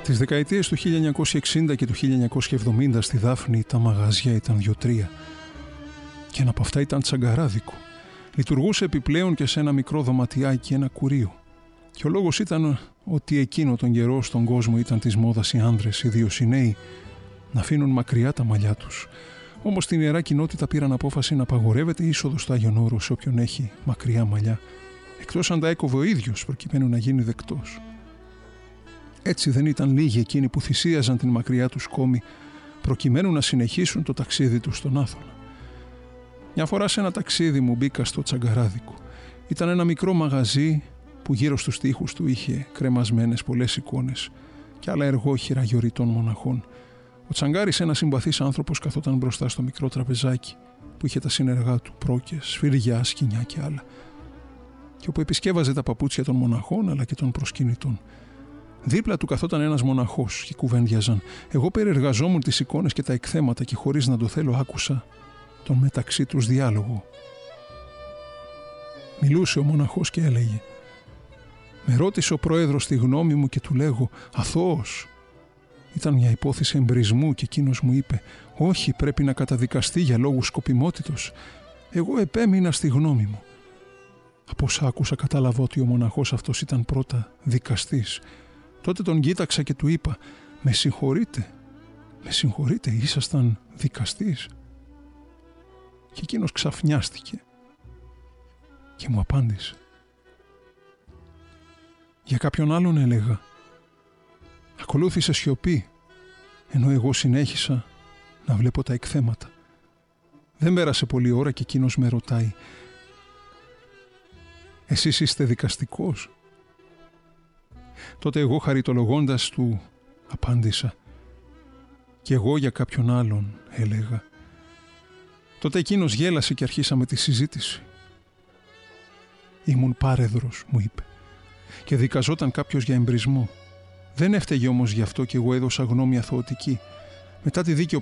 Τις δεκαετίες του 1960 και του 1970 στη Δάφνη τα μαγαζιά ήταν 2-3 και ένα από αυτά ήταν τσαγκαράδικο. Λειτουργούσε επιπλέον και σε ένα μικρό δωματιάκι ένα κουρίο. Και ο λόγος ήταν ότι εκείνο τον καιρό στον κόσμο ήταν της μόδας οι άνδρες, ιδίως οι νέοι, να αφήνουν μακριά τα μαλλιά τους. Όμως στην Ιερά Κοινότητα πήραν απόφαση να απαγορεύεται η είσοδος στο Άγιον Όρος σε όποιον έχει μακριά μαλλιά, εκτός αν τα έκοβε ο ίδιος προκειμένου να γίνει δεκτός. Έτσι δεν ήταν λίγοι εκείνοι που θυσίαζαν την μακριά τους κόμη προκειμένου να συνεχίσουν το ταξίδι τους στον Άθωνα. Μια φορά σε ένα ταξίδι μου μπήκα στο τσαγκαράδικο. Ήταν ένα μικρό μαγαζί που γύρω στους τοίχους του είχε κρεμασμένες πολλές εικόνες και άλλα εργόχειρα γεωρητών μοναχών. Ο Τσαγκάρης, ένας συμπαθής άνθρωπος, καθόταν μπροστά στο μικρό τραπεζάκι που είχε τα σύνεργά του, πρόκες, σφυριά, σκοινιά και άλλα, και όπου επισκέβαζε τα παπούτσια των μοναχών αλλά και των προσκυνητών. Δίπλα του καθόταν ένας μοναχός και κουβέντιαζαν. Εγώ περιεργαζόμουν τις εικόνες και τα εκθέματα και χωρίς να το θέλω άκουσα τον μεταξύ τους διάλογο. Μιλούσε ο μοναχός και έλεγε: «Με ρώτησε ο πρόεδρος τη γνώμη μου και του λέγω αθώος». Ήταν μια υπόθεση εμπρισμού και εκείνος μου είπε: «Όχι, πρέπει να καταδικαστεί για λόγους σκοπιμότητος». Εγώ επέμεινα στη γνώμη μου. Από όσα άκουσα κατάλαβα ότι ο μοναχός αυτός ήταν πρώτα δικαστής. Τότε τον κοίταξα και του είπα: «Με συγχωρείτε, ήσασταν δικαστής?» Και εκείνος ξαφνιάστηκε και μου απάντησε: «Για κάποιον άλλον έλεγα». Ακολούθησε σιωπή, ενώ εγώ συνέχισα να βλέπω τα εκθέματα. Δεν πέρασε πολλή ώρα και εκείνος με ρωτάει: «Εσείς είστε δικαστικός?» Τότε εγώ χαριτολογώντας του απάντησα: «Κι εγώ για κάποιον άλλον έλεγα». Τότε εκείνος γέλασε και αρχίσαμε τη συζήτηση. «Ήμουν πάρεδρος», μου είπε, «και δικαζόταν κάποιος για εμπρισμό. Δεν έφταιγε όμως γι' αυτό και εγώ έδωσα γνώμη αθωωτική. Μετά τη δίκη